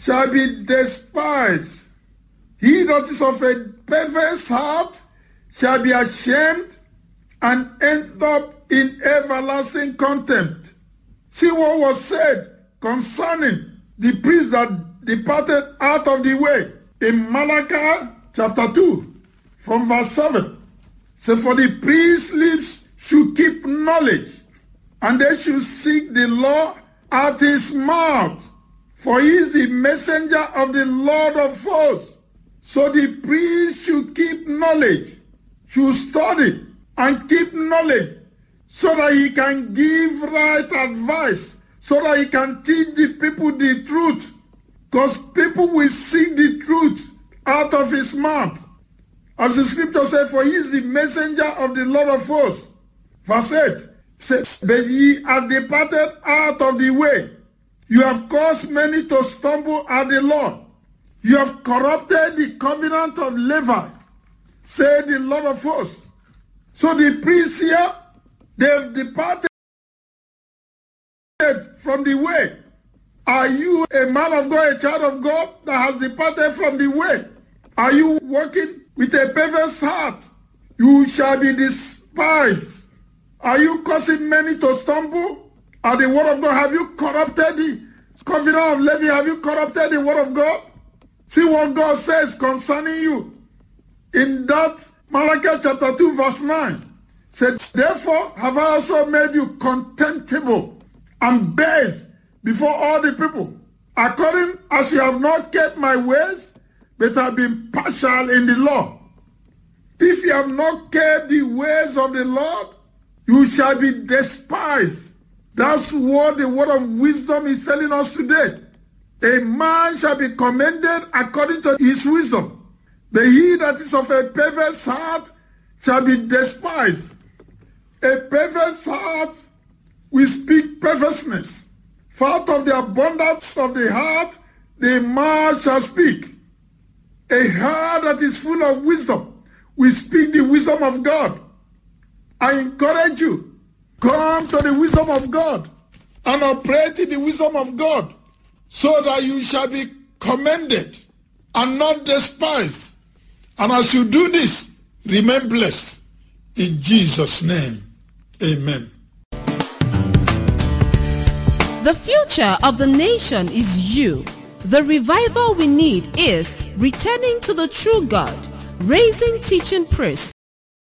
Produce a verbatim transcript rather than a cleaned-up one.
shall be despised. He that is of a perverse heart shall be ashamed and end up in everlasting contempt. See what was said concerning the priest that departed out of the way in Malachi chapter two from verse seven. So for the priest's lips should keep knowledge, and they should seek the law at his mouth, for he is the messenger of the Lord of hosts. So the priest should keep knowledge, should study and keep knowledge, so that he can give right advice, so that he can teach the people the truth, because people will seek the truth out of his mouth. As the scripture says, for he is the messenger of the Lord of hosts. Verse eight says, but ye are departed out of the way. You have caused many to stumble at the Lord. You have corrupted the covenant of Levi, said the Lord of hosts. So the priests here, they have departed from the way. Are you a man of God, a child of God that has departed from the way? Are you walking with a perverse heart? You shall be despised. Are you causing many to stumble at the word of God? Have you corrupted the covenant of Levi? Have you corrupted the word of God? See what God says concerning you in that Malachi chapter two verse nine. Said, therefore have I also made you contemptible and base before all the people, according as you have not kept my ways, but have been partial in the law. If you have not kept the ways of the Lord, you shall be despised. That's what the word of wisdom is telling us today. A man shall be commended according to his wisdom, but he that is of a perverse heart shall be despised. A perverse heart will speak perverseness. For out of the abundance of the heart, the mouth shall speak. A heart that is full of wisdom will speak the wisdom of God. I encourage you, come to the wisdom of God and operate in the wisdom of God, so that you shall be commended and not despised. And as you do this, remain blessed. In Jesus' name, amen. The future of the nation is you. The revival we need is returning to the true God, raising teaching priests,